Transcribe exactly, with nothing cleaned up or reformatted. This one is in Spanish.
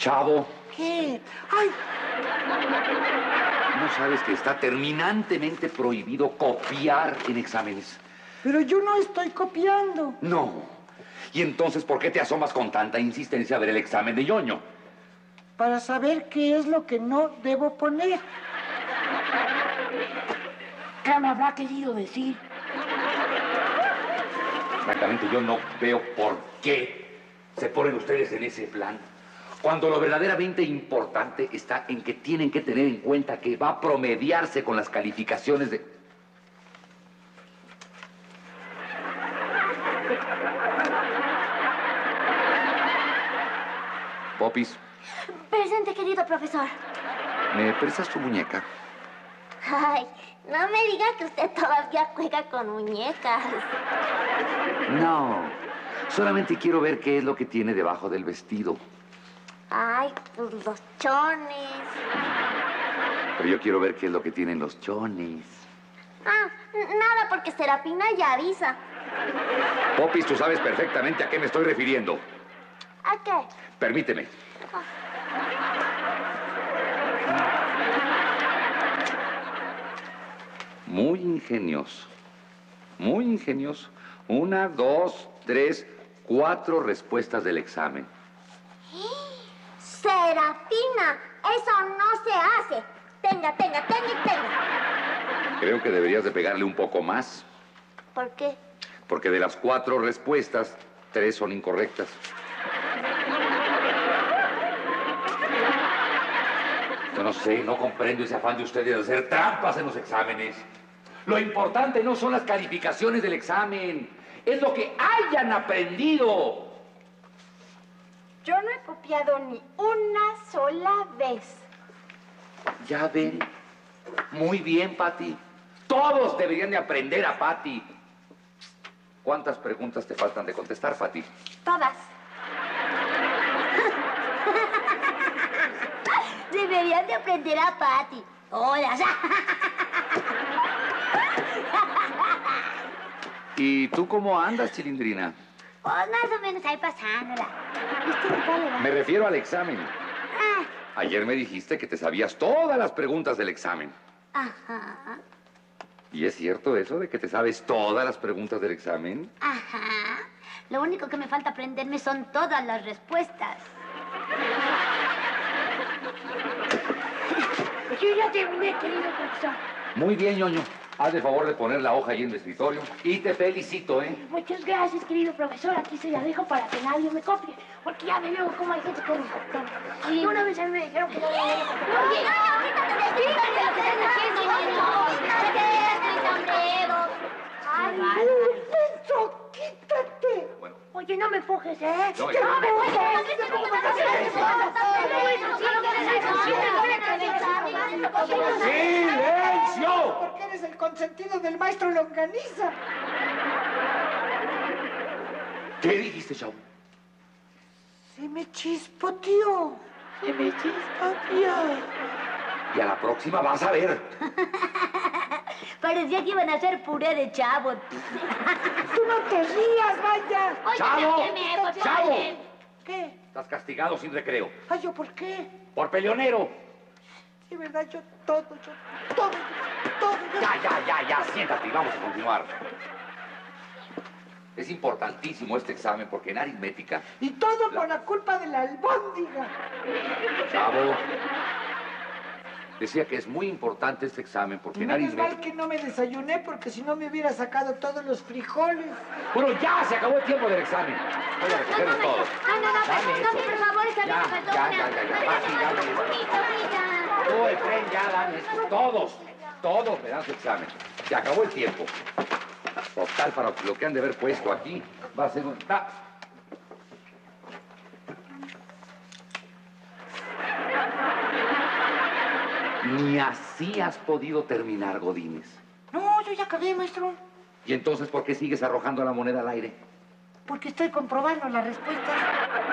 Chavo. ¿Qué? ¡Ay! ¿No sabes que está terminantemente prohibido copiar en exámenes? Pero yo no estoy copiando. No. ¿Y entonces por qué te asomas con tanta insistencia a ver el examen de ñoño? Para saber qué es lo que no debo poner. ¿Qué me habrá querido decir? Francamente, yo no veo por qué se ponen ustedes en ese plan, cuando lo verdaderamente importante está en que tienen que tener en cuenta que va a promediarse con las calificaciones de... Popis, Presente, querido profesor. ¿me prestas tu muñeca? Ay, no me diga que usted todavía juega con muñecas. No, solamente quiero ver qué es lo que tiene debajo del vestido. Ay, pues los chones. Pero yo quiero ver qué es lo que tienen los chones. Ah, nada, porque Serafina ya avisa. Popis, tú sabes perfectamente a qué me estoy refiriendo. ¿A qué? Permíteme. Muy ingenioso. Muy ingenioso. Una, dos, tres, cuatro respuestas del examen. Serafina, eso no se hace. Tenga, tenga, tenga y tenga. Creo que deberías de pegarle un poco más. ¿Por qué? Porque de las cuatro respuestas, tres son incorrectas. Yo no sé, no comprendo ese afán de ustedes de hacer trampas en los exámenes. Lo importante no son las calificaciones del examen, es lo que hayan aprendido. Yo no he copiado ni una sola vez. Ya ven. Muy bien, Patty. Todos deberían de aprender a Patty. ¿Cuántas preguntas te faltan de contestar, Patty? Todas. Deberían de aprender a Patty. Hola. ¿Y tú cómo andas, Chilindrina? Pues más o menos ahí pasándola. ¿Viste qué tal le va? Me refiero al examen. Ah, Ayer me dijiste que te sabías todas las preguntas del examen. ajá, ¿Y es cierto eso de que te sabes todas las preguntas del examen? ajá. Lo único que me falta aprenderme son todas las respuestas. Yo ya terminé, querido profesor. Muy bien, ñoño. Haz el favor de poner la hoja ahí en el escritorio. Y te felicito, ¿eh? Muchas gracias, querido profesor. Aquí se la dejo para que nadie me copie. Porque ya me veo cómo hay gente que me copia. Y una vez a mí me dijeron que no me debía copiar. Oye, no, quítate de aquí, quítate de lo que estás haciendo, quítate de sombrero. ¡Ay, Lorenzo, quítate! Bueno, Oye, no me empujes, ¿eh? No, no me empujes. ¡silencio! Porque eres el consentido del maestro Longaniza. ¿Qué dijiste, Chavo? Se me chispoteó. Se me chispoteó. Y a la próxima vas a ver. Parecía que iban a hacer puré de chavo. Tú no te rías, vaya. ¡Chavo! ¡Chavo! ¿Qué? Estás castigado sin recreo. Ay, ¿yo por qué? Por peleonero. Sí, verdad, yo todo, yo todo, todo. Yo... Ya, ya, ya, ya. Siéntate y vamos a continuar. Es importantísimo este examen porque en aritmética... Y todo por la culpa de la albóndiga. Chavo, decía que es muy importante este examen porque en Menos mal aritmética... que no me desayuné porque si no me hubiera sacado todos los frijoles. Bueno, ya se acabó el tiempo del examen. Voy a recogerlos todos. No, no, no, Dame no, eso. por favor, esta vez Ya, me faltó ya, una. ya, ya, ya. Pati, dame eso. Mira. Tú, Efren, ya dame esto. Todos, todos me dan su examen. Se acabó el tiempo. Total, para lo que han de haber puesto aquí, va a ser un... Ah. Ni así has podido terminar, Godínez. No, yo ya acabé, maestro. ¿Y entonces por qué sigues arrojando la moneda al aire? Porque estoy comprobando la respuesta.